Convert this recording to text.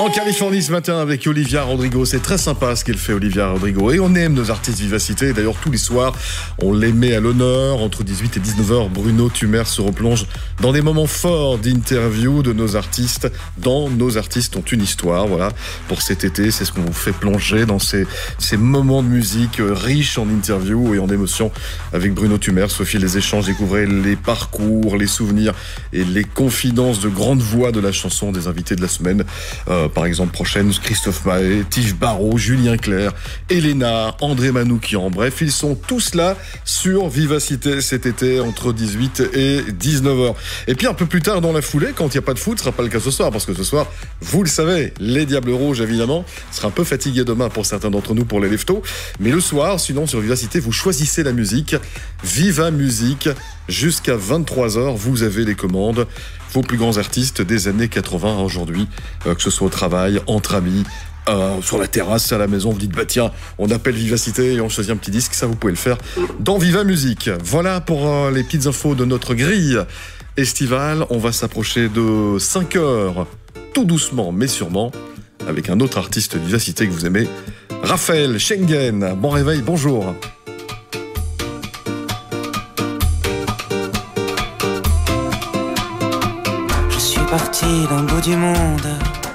En Californie ce matin avec Olivia Rodrigo. C'est très sympa ce qu'elle fait, Olivia Rodrigo. Et on aime nos artistes Vivacité. D'ailleurs, tous les soirs, on les met à l'honneur. Entre 18 et 19h, Bruno Thumer se replonge dans des moments forts d'interview de nos artistes. Dans Nos artistes ont une histoire. Voilà, pour cet été, c'est ce qu'on vous fait plonger dans ces moments de musique riches en interview et en émotions avec Bruno Thumer. Sophie, les échanges, découvrez les parcours, les souvenirs et les confidences de grandes voix de la chanson des invités de la semaine. Par exemple, prochaine, Christophe Maé, Tige Barrault, Julien Clerc, Elena, André Manoukian. Bref, ils sont tous là sur Vivacité cet été entre 18 et 19h. Et puis un peu plus tard dans la foulée, quand il n'y a pas de foot, ce ne sera pas le cas ce soir, parce que ce soir, vous le savez, les Diables Rouges, évidemment, sera un peu fatigué demain pour certains d'entre nous pour les leftos. Mais le soir, sinon, sur Vivacité, vous choisissez la musique. Viva Musique, jusqu'à 23h, vous avez les commandes. Vos plus grands artistes des années 80 à aujourd'hui, que ce soit au travail, entre amis, sur la terrasse, à la maison, vous dites bah tiens, on appelle Vivacité et on choisit un petit disque, ça vous pouvez le faire dans Viva Musique. Voilà pour les petites infos de notre grille estivale. On va s'approcher de 5 heures, tout doucement mais sûrement, avec un autre artiste Vivacité que vous aimez, Raphaël Schengen. Bon réveil, bonjour. Parti d'un bout du monde